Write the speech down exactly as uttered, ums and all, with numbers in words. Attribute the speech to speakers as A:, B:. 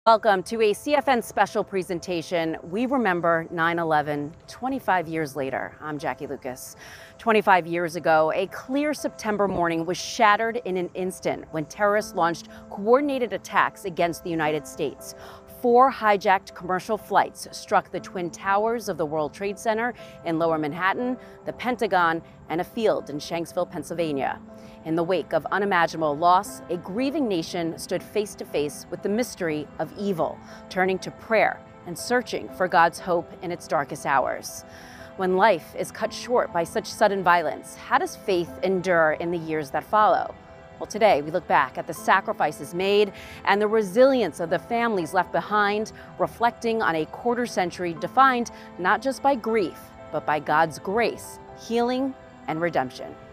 A: Welcome to a C F N special presentation. We remember nine eleven twenty-five years later. I'm Jackie Lucas. twenty-five years ago, a clear September morning was shattered in an instant when terrorists launched coordinated attacks against the United States. Four hijacked commercial flights struck the Twin Towers of the World Trade Center in Lower Manhattan, the Pentagon, and a field in Shanksville, Pennsylvania. In the wake of unimaginable loss, a grieving nation stood face to face with the mystery of evil, turning to prayer and searching for God's hope in its darkest hours. When life is cut short by such sudden violence, how does faith endure in the years that follow? Well, today we look back at the sacrifices made and the resilience of the families left behind, reflecting on a quarter century defined not just by grief, but by God's grace, healing, and redemption.